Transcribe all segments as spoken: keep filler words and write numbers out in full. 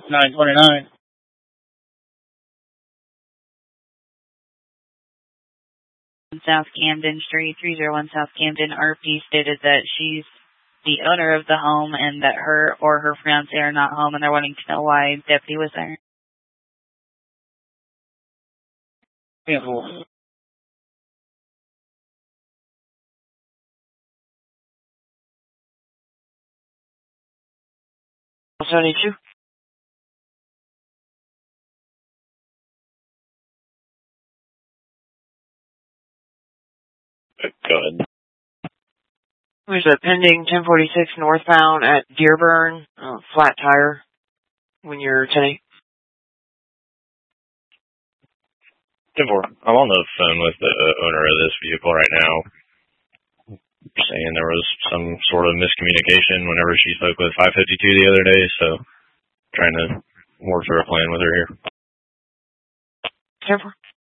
nine twenty-nine. South Camden Street, three oh one South Camden. R P stated that she's the owner of the home and that her or her fiance are not home, and they're wanting to know why deputy was there. Beautiful. seventy-two. Go ahead. There's a pending ten forty-six northbound at Dearborn, uh, flat tire, when you're ten eight. ten four. I'm on the phone with the owner of this vehicle right now, saying there was some sort of miscommunication whenever she spoke with five fifty-two the other day, so trying to work through a plan with her here. ten four.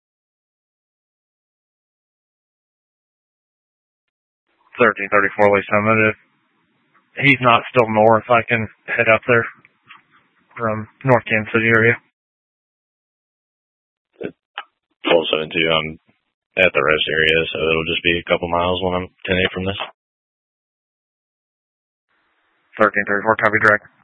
thirteen thirty-four Lee Summit. If he's not still north, I can head up there from North Kansas City area. twelve seventy-two, I'm at the rest area, so it'll just be a couple miles when I'm ten eight from this. thirteen thirty-four, copy direct.